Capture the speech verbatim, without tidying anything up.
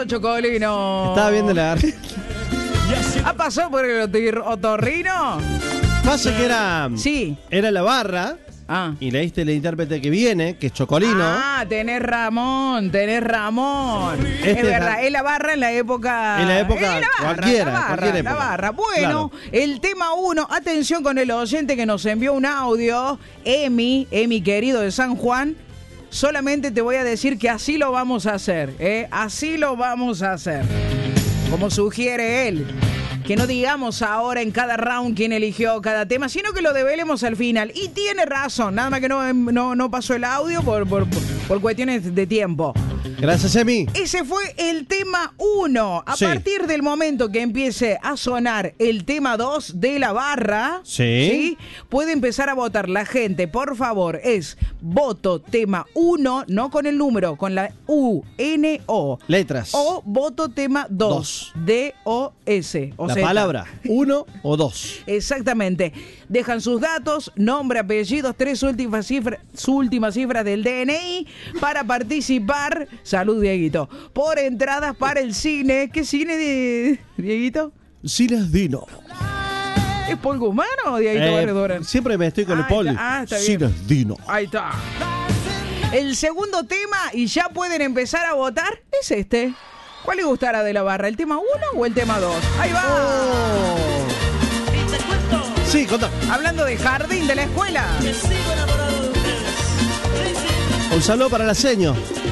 Chocolino? Estaba viendo la... ¿Ha pasado por el otir- otorrino? Pasa que era... Sí. Era la barra. Ah. Y leíste el intérprete que viene, que es Chocolino. Ah, tenés Ramón, tenés Ramón. Este es verdad, es la- es la barra en la época... En la época es la barra, cualquiera, la barra, cualquier la época. barra. Bueno, Claro. el tema uno, atención con el oyente que nos envió un audio, Emi, Emi querido de San Juan. Solamente te voy a decir que así lo vamos a hacer, ¿eh? Así lo vamos a hacer. Como sugiere él. Que no digamos ahora en cada round quién eligió cada tema, sino que lo develemos al final. Y tiene razón, nada más que no, no, no pasó el audio por, por, por, por cuestiones de tiempo. Gracias, Emi. Ese fue el tema uno. A Sí. partir del momento que empiece a sonar el tema dos de la barra, Sí. puede empezar a votar la gente. Por favor, es voto tema uno, no con el número, con la U, N, O. Letras. O voto tema dos, D, O, S. O La Z. palabra, uno o dos. Exactamente. Dejan sus datos, nombre, apellidos, tres últimas cifras, su última cifra del D N I para participar. Salud, Dieguito. Por entradas para el cine. ¿Qué cine, de Dieguito? Cines Dino. ¿Es Paul Guzmán o Dieguito Eh, Barrio Durán? siempre me estoy con el Ah, poli. está- ah, está bien. Cines Dino. Ahí está. El segundo tema, y ya pueden empezar a votar, es este. ¿Cuál le gustará de la barra? ¿El tema uno o el tema dos? Ahí va. Oh. Sí, contá. Hablando de jardín de la escuela. Un saludo para la seño.